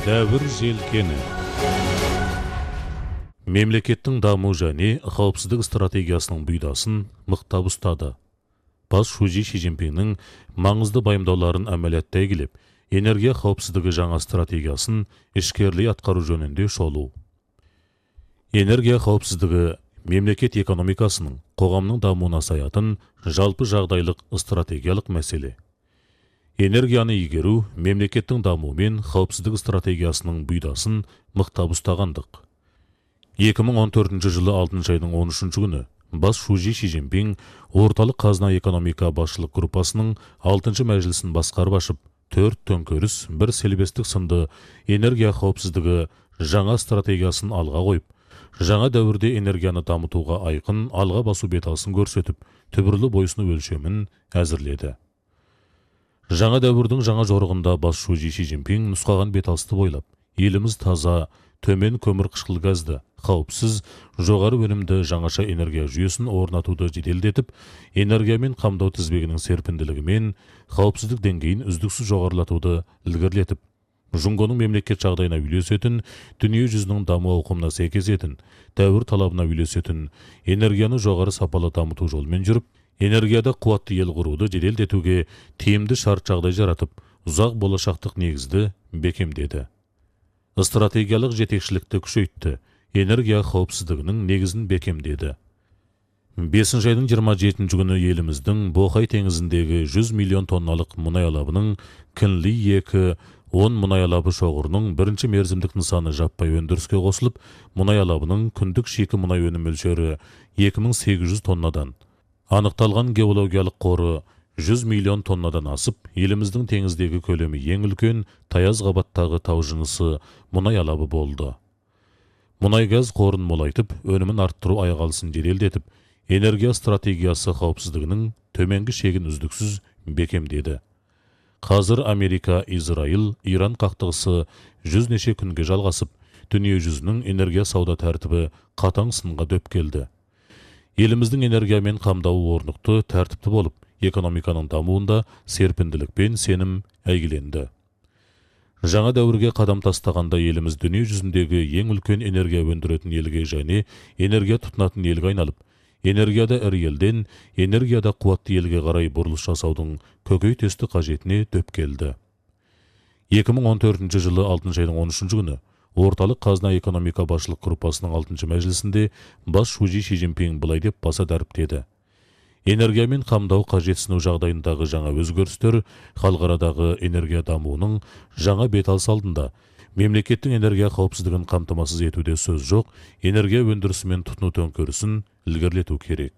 Дәуір желкені. Мемлекеттің даму және қауіпсіздік стратегиясының бұйдасын мықтап ұстады. Бас Ши Цзиньпиннің маңызды байымдауларын әмәлияттай келіп, энергия қауіпсіздігі жаңа стратегиясын ішкерлей атқару жөнінде шолу. Энергия қауіпсіздігі мемлекет экономикасының, қоғамның дамуына саятын жалпы жағдайлық стратегиялық мәселе. Энергияны игеру мемлекеттің дамуы мен қауіпсіздік стратегиясының бұйдасын мықтап ұстағандық. 2014 жылы 6 айдың 13 күні Бас Ши Цзиньпин орталық қазына экономика басшылық группасының 6 мәжілісін басқарып ашып, 4 төңкеріс, 1 селбестік сынды энергия қауіпсіздігі жаңа стратегиясын алға қойып, жаңа дәуірде энергияны дамытуға айқын алға басу беталысын көрсетіп, түбірлі бойсыну өлшемін әзірледі. Жаңа дәуірдің жаңа жорығында Бас Ши Цзиньпин нұсқаған беталысты бойлап, еліміз таза, төмен көмір қышқыл газды, қауіпсіз, жоғары өнімді жаңаша энергия жүйесін орнатуды жеделдетіп, энергиямен қамдау тізбегінің серпінділігі мен қауіпсіздік деңгейін үздіксіз жоғарылатуды ілгерілетіп, Жұңғоның мемлекет жағдайына үйлесетін, дүние жүзінің даму ауқымына сәйкес етін, дәуір талабына үйлесетін, энергияны жоғары сапалы дамыту жолымен жүріп, энергияда қуатты ел құруды жеделдетуге тиімді шарт жағдай жаратып, ұзақ болашақтық негізді бекемдеді. Стратегиялық жетекшілікті күшейтті, энергия қауіпсіздігінің негізін бекемдеді. 5 айдың 27 күні еліміздің Боқай теңізіндегі 100 миллион тонналық мұнай алабының Күнли 2 10 мұнай алабы шоғырының бірінші мерзімдік нысаны жаппай өндіріске қосылып, мұнай алабының күндік шикі мұнай өнім мөлшері 2800 тоннадан, анықталған геологиялық қоры 100 миллион тоннадан асып, еліміздің теңіздегі көлемі ең үлкен таяз қабаттағы тау жынысы мұнай алабы болды. Мұнай газ қорын молайтып, өнімін арттыру аяқалысын жеделдетіп, энергия стратегиясы қауіпсіздігінің төменгі шегін үздіксіз бекемдеді. Қазір Америка, Израил, Иран қақтығысы 100 неше күнге жалғасып, дүние жүзінің энергия сауда тәртібі қатаң сынға дөп келді. Еліміздің энергиямен қамдауы орнықты, тәртіпті болып, экономиканың дамуында серпінділік пен сенім әйгіленді. Жаңа дәуірге қадам тастағанда еліміз дүние жүзіндегі ең үлкен энергия өндіретін елге және энергия тұтынатын елге айналып, энергияда ірі елден энергияда қуатты елге қарай бұрылыс жасаудың көкейтесті қажетіне дөп келді. 2014 жылы 6 айдың 13 күні орталық қазына экономика басшылық группасының 6 мәжілісінде Бас Ши Цзиньпин былай деп баса дәріптеді. Энергиямен қамдау қажетсіну жағдайындағы жаңа өзгерістер халықарадағы энергия дамуының жаңа беталыс алдында мемлекеттің энергия қауіпсіздігін қамтамасыз етуде сөз жоқ, энергия өндірісі мен тұтыну төңкерісін ілгерілету керек.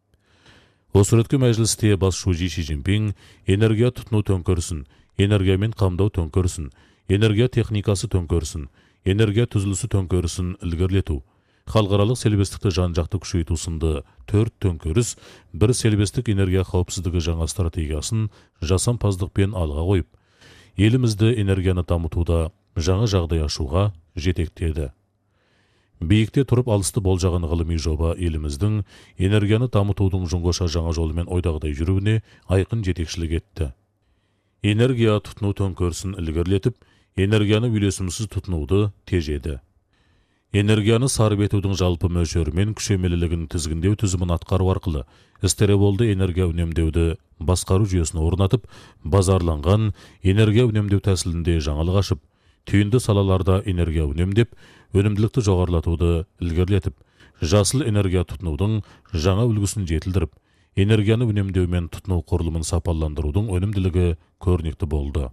Осы ретте мәжілісте Бас Ши Цзиньпин энергия тұтыну төңкерісін, энергиямен қамдау төңкерісін, энергия техникасы төңкерісін, энергия түзілісі төңкерісін ілгерілету, халықаралық селбестікті жан-жақты күшейту сынды 4 төңкеріс, 1 селбестік энергия қауіпсіздігі жаңа стратегиясын жасампаздықпен алға қойып, елімізді энергияны дамытуда жаңа жағдай ашуға жетектеді. Биікте тұрып алысты болжаған ғылыми жоба еліміздің энергияны дамытудың жұңғыша жаңа жолымен ойдағыдай жүруіне айқын жетекшілік етті. Энергия тұтыну төңкерісін ілгерілетіп, энергияны үйлесімсіз тұтынуды тежеді. Энергияны сарып етудің жалпы мөлшері мен күшемелілігін тізгіндеу тізімін атқару арқылы стереоболды энергия үнемдеуді басқару жүйесін орнатып, базарланған энергия үнемдеу тәсілінде жаңалық ашып, түйінді салаларда энергия үнемдеп, өнімділікті жоғарылатуды ілгерілетіп, жасыл энергия тұтынудың жаңа үлгісін жетілдіріп, энергияны үнемдеу мен тұтыну құрылымын сапаландырудың өнімділігі көрнекті болды.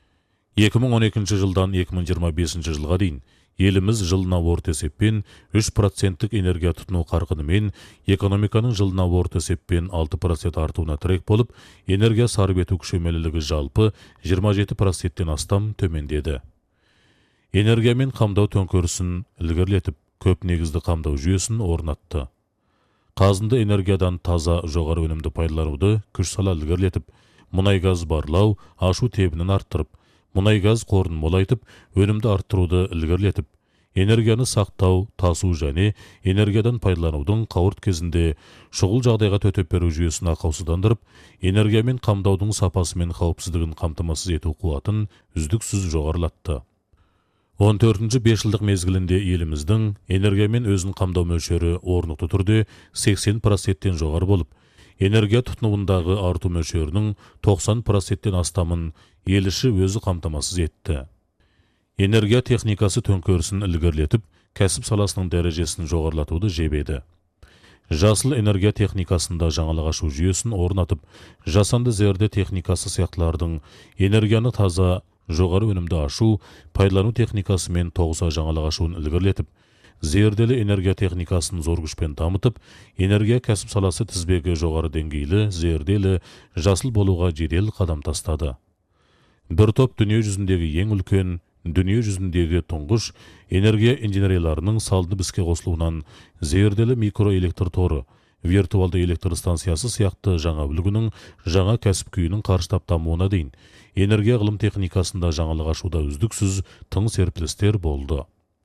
2012 жылдан 2025 жылға дейін еліміз жылына орта есеппен 3% энергия тұтыну қарқынымен экономиканың жылына орта есеппен 6% артуына тірек болып, энергия сарып ету күшемелілігі жалпы 27%-тен астам төмендеді. Энергиямен қамдау төңкерісін ілгерілетіп, көп негізді қамдау жүйесін орнатты. Қазынды энергиядан таза жоғары өнімді пайдалануды күш сала ілгерілетіп, мұнай газ барлау, ашу тебінін арттырып, мұнай газ қорын молайтып, өнімді арттыруды ілгерілетіп, энергияны сақтау, тасу және энергиядан пайдаланудың қауырт кезінде шұғыл жағдайға төтеп беру жүйесін ақаусыздандырып, энергиямен қамдаудың сапасы мен қауіпсіздігін қамтамасыз ету қуатын үздіксіз жоғарылатты. 14-ші 5 жылдық мезгілінде еліміздің энергиямен өзін қамдау мөлшері орнықты түрде 80%-тен жоғары болып, энергия тұтынуындағы арту мөлшерінің 90%-тен астамын ел іші өзі қамтамасыз етті. Энергия техникасы төңкерісін ілгерілетіп, кәсіп саласының дәрежесін жоғарылатуды жебеді. Жасыл энергия техникасында жаңалық ашу жүйесін орнатып, жасанды зерде техникасы сияқтылардың энергияны таза, жоғары өнімді ашу, пайдалану техникасымен тоғыса жаңалық ашуын ілгерілетіп, зерделі энергия техникасын зор күшпен дамытып, энергия кәсіп саласы тізбегі жоғары деңгейлі, зерделі, жасыл болуға жедел қадам тастады. Бір топ дүние жүзіндегі ең үлкен, дүние жүзіндегі тұңғыш энергия инженерияларының салынып іске қосылуынан зерделі микроэлектр торы, виртуалды электр станциясы сияқты жаңа үлгінің, жаңа кәсіп күйінің қарыштап дамуына дейін энергия ғылым техникасында жаңалық ашуда үздіксіз тың серпілістер болды.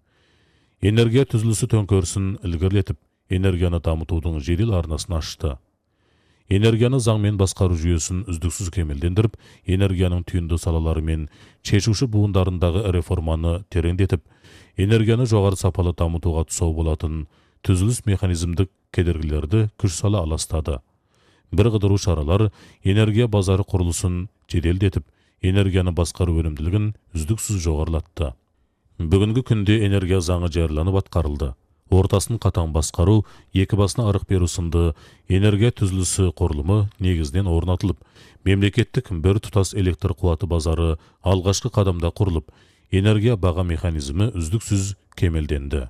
Энергия түзілісі төңкерісін ілгерілетіп, энергияны дамытудың жедел арнасын ашты. Энергияны заңмен басқару жүйесін үздіксіз кемелдендіріп, энергияның түйінді салалары мен шешуші буындарындағы реформаны тереңдетіп, энергияны жоғары сапалы дамытуға тұсау болатын түзіліс механизмдік кедергілерді күш сала аластады. Бір қыдыру шаралар энергия базары құрылысын жеделдетіп, энергияны басқару өнімділігін үздіксіз жоғарылатты. Бүгінгі күнде энергия заңы жарияланып атқарылды. Ортасын қатаң басқару, екі басына арық беру сынды энергия түзілісі құрылымы негізден орнатылып, мемлекеттік бір тұтас электр қуаты базары алғашқы қадамда құрылып, энергия баға механизмі үздіксіз кемелденді.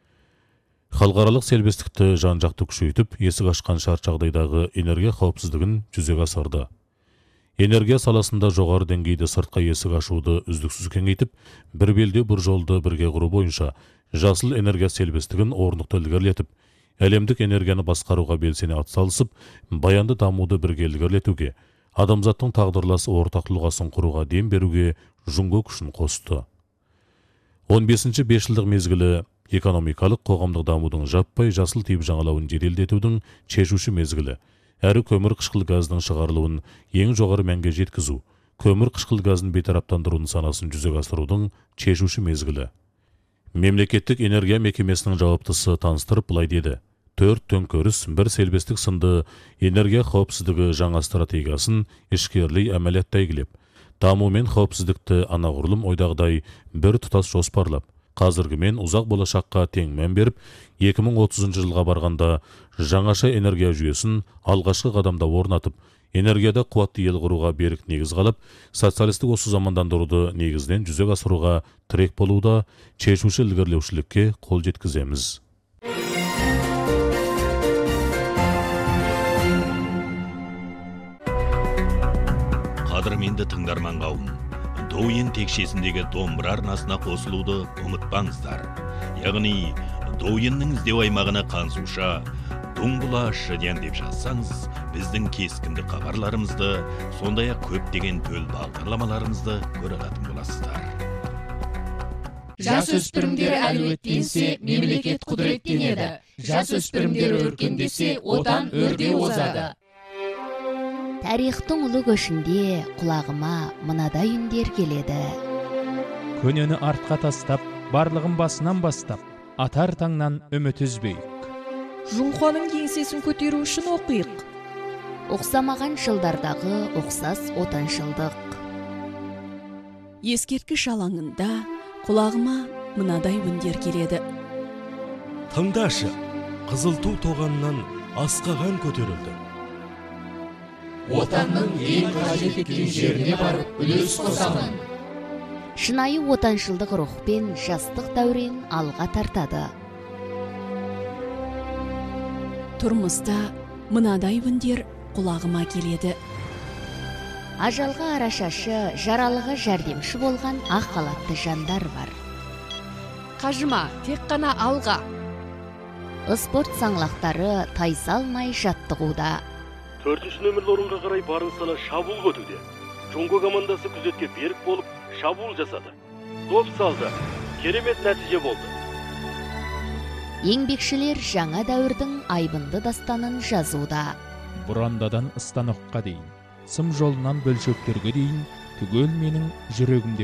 Халықаралық сербестікті жан-жақты күшейтіп, есік ашқан шарт жағдайдағы энергия қауіпсіздігін жүзеге асырды. Энергия саласында жоғары деңгейде сыртқа есік ашуды үздіксіз кеңейтіп, бір белде бір жолды бірге құру бойынша жасыл энергия сербестігін орнықты ілгерілетіп, әлемдік энергияны басқаруға белсене атсалысып, баянды дамуды бірге ілгерілетуге, адамзаттың тағдырлас ортақ тұлғасын құруға дем беруге жұңго күшін қосты. 15-ші 5 жылдық мезгілі экономикалық қоғамдық дамудың жаппай жасыл тип жаңалауын жеделдетудің шешуші мезгілі, әрі көмір қышқыл газының шығарылуын ең жоғары мәнге жеткізу, көмір қышқыл газын бейтараптандыру нысанасын жүзеге асырудың шешуші мезгілі. Мемлекеттік энергия мекемесінің жауаптысы таныстырып былай деді: 4 төңкеріс, бір селбестік сынды энергия қауіпсіздігі жаңа стратегиясын ішкерлей әмәлиятта игілеп, даму мен қауіпсіздікті анағұрлым ойдағыдай бір тұтас жоспарлап, қазіргімен ұзақ болашаққа тең мән беріп, 2030 жылға барғанда жаңаша энергия жүйесін алғашқы қадамда орнатып, энергияда қуатты ел құруға берік негіз қалап, социалистік осы замандандыруды негізінен жүзеге асыруға тірек болуда шешуші ілгерілеушілікке қол жеткіземіз. Қадірменді тыңдарман қауым, Доуен текшесіндегі домбыра арнасына қосылуды ұмытпаңыздар. Яғни Доуеннің іздеу аймағына қансуша Дуңбұла Шыдян деп жазсаңыз, біздің кескінді хабарларымызды, сондай-ақ көптеген төл бағдарламаларымызды көре алатын боласыздар. Жас өспірімдер әлеуеттенсе, мемлекет құдіреттенеді. Жас өспірімдер өркендесе, отан өрде озады. Тарихтың ұлы көшінде құлағыма мынадай үндер келеді. Көнені артқа тастап, барлығын басынан бастап, атар таңнан үміт үзбейік. Жұңқаның еңсесін көтеру үшін оқиық. Оқсамаған жылдардағы оқсас отаншылдық. Ескерткіш алаңында құлағыма мынадай үндер келеді. Тыңдашы, қызыл ту тоғаннан асқаған көтерілді. Отанның ең қажет еткен жеріне барып үлес қосамын. Шынайы отаншылдық рухпен жастық дәурен алға тартады. Тұрмыста мынадай үндер құлағыма келеді. Ажалға арашашы, жаралыға жәрдемші болған ақ халатты жандар бар. Қажыма, тек қана алға. Спорт саңлақтары тайсалмай жаттығуда. 4-ші нөмірлі орынға қарай барын сала шабуыл өтуде. Жоңго командасы күзетке берік болып шабуыл жасады. Доп салды. Керемет нәтиже болды. Еңбекшілер жаңа дәуірдің айбынды дастанын жазуда. Бұрандадан станокқа дейін, сым жолынан бөлшектерге дейін түгел менің жүрегімде